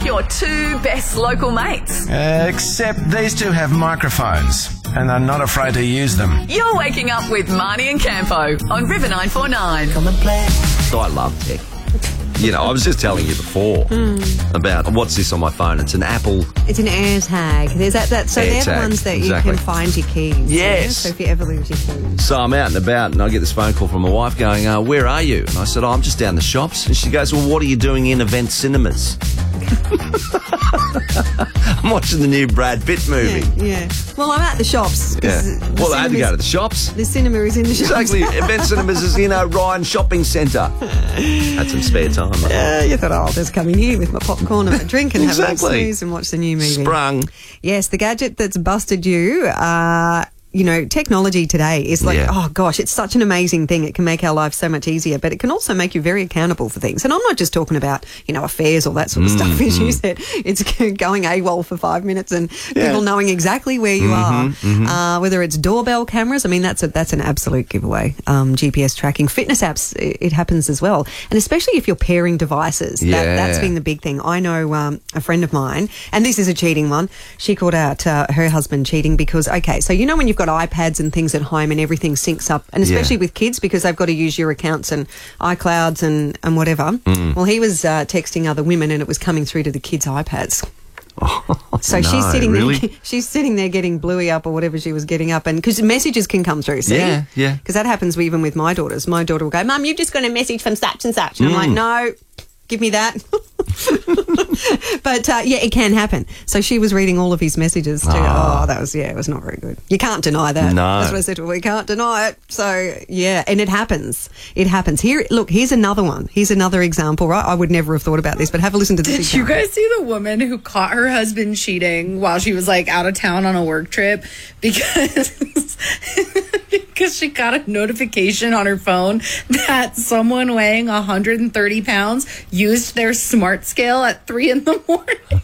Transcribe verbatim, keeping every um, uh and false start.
your two best local mates. Uh, except these two have microphones and are not afraid to use them. You're waking up with Marnie and Campo on River nine four nine. So I love tech. You know, I was just telling you before mm. about what's this on my phone. It's an Apple. It's an AirTag. There's that. that so they're the ones that exactly. you can find your keys. Yes. Yeah? So if you ever lose your keys. So I'm out and about, and I get this phone call from my wife going, uh, "Where are you?" And I said, "Oh, I'm just down the shops." And she goes, "Well, what are you doing in Event Cinemas?" I'm watching the new Brad Pitt movie. Yeah. yeah. Well, I'm at the shops. Yeah. The well, I had to go to the shops. The cinema is in the shops. Exactly. Event Cinemas is in Ryan Shopping Centre. Had some spare time. Yeah, uh, you thought, oh, I'll just come in here with my popcorn and my drink and exactly. have a little snooze and watch the new movie. Sprung. Yes, the gadget that's busted you. Uh, you know, technology today is like, yeah. oh gosh, it's such an amazing thing. It can make our lives so much easier, but it can also make you very accountable for things. And I'm not just talking about, you know, affairs or that sort of mm, stuff. As mm. you said, it's going AWOL for five minutes and yeah. people knowing exactly where you mm-hmm, are. Mm-hmm. Uh, whether it's doorbell cameras, I mean, that's a, that's an absolute giveaway. Um, G P S tracking, fitness apps, it, it happens as well. And especially if you're pairing devices, yeah. that, that's been the big thing. I know um, a friend of mine, and this is a cheating one. She called out uh, her husband cheating because, okay, so you know when you've got iPads and things at home and everything syncs up, and especially yeah. with kids because they've got to use your accounts and iClouds and, and whatever. Mm. Well, he was uh, texting other women and it was coming through to the kids' iPads. Oh, so no, she's sitting really? there, she's sitting there getting Bluey up or whatever she was getting up, and because messages can come through, see? Yeah, yeah. Because that happens even with my daughters. My daughter will go, "Mum, you've just got a message from such and such," and mm. I'm like, "No, give me that." But uh, yeah, it can happen. So she was reading all of his messages too. Oh. oh, that was yeah, it was not very good. You can't deny that. No, that's what I said to her. We can't deny it. So yeah, and it happens. It happens. Here, look, here's another one. Here's another example. Right, I would never have thought about this, but have a listen to this. Did you guys see the woman who caught her husband cheating while she was like out of town on a work trip because because she got a notification on her phone that someone weighing one hundred thirty pounds used their smart scale at three in the morning?